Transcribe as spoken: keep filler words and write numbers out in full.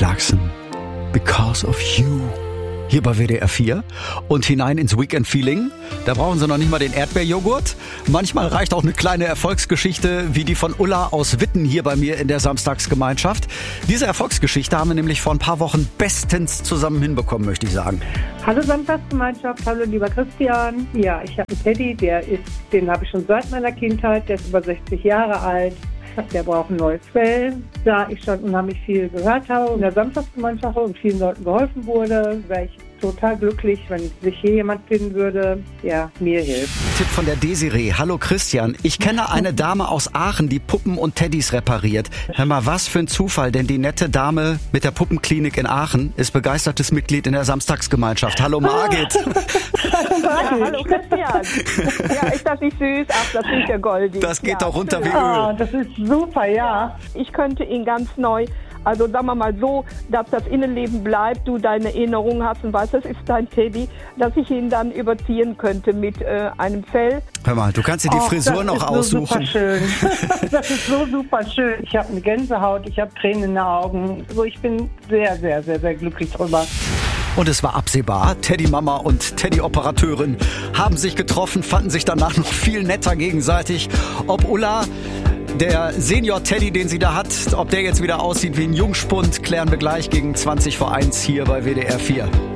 Clarkson, Because of You. Hier bei W D R vier und hinein ins Weekend-Feeling. Da brauchen Sie noch nicht mal den Erdbeerjoghurt. Manchmal reicht auch eine kleine Erfolgsgeschichte wie die von Ulla aus Witten hier bei mir in der Samstagsgemeinschaft. Diese Erfolgsgeschichte haben wir nämlich vor ein paar Wochen bestens zusammen hinbekommen, möchte ich sagen. Hallo Samstagsgemeinschaft, hallo lieber Christian. Ja, ich habe einen Teddy, der ist, den habe ich schon seit meiner Kindheit, der ist über sechzig Jahre alt. Der braucht ein neues Fell. Da ich schon unheimlich viel gehört habe in der Samstagsgemeinschaft und vielen Leuten geholfen wurde, wäre ich total glücklich, wenn sich hier jemand finden würde, der mir hilft. Tipp von der Desiree. Hallo Christian, ich kenne eine Dame aus Aachen, die Puppen und Teddys repariert. Hör mal, was für ein Zufall, denn die nette Dame mit der Puppenklinik in Aachen ist begeistertes Mitglied in der Samstagsgemeinschaft. Hallo Margit. Hallo Margit. Ja, hallo Christian. Ja, ist das nicht süß? Ach, das ist ja goldig. Das geht ja, doch runter wie Öl. Ah, das ist super, ja. Ich könnte ihn ganz neu, also sagen wir mal so, dass das Innenleben bleibt, du deine Erinnerungen hast und weißt, das ist dein Teddy, dass ich ihn dann überziehen könnte mit äh, einem Fell. Hör mal, du kannst dir die Och, Frisur noch aussuchen. Das ist so super schön. Das ist so super schön. Ich habe eine Gänsehaut, ich habe Tränen in den Augen. Also ich bin sehr, sehr, sehr, sehr glücklich drüber. Und es war absehbar, Teddy-Mama und Teddy-Operateurin haben sich getroffen, fanden sich danach noch viel netter gegenseitig. Ob Ulla, der Senior-Teddy, den sie da hat, ob der jetzt wieder aussieht wie ein Jungspund, klären wir gleich gegen zwanzig vor eins hier bei W D R vier.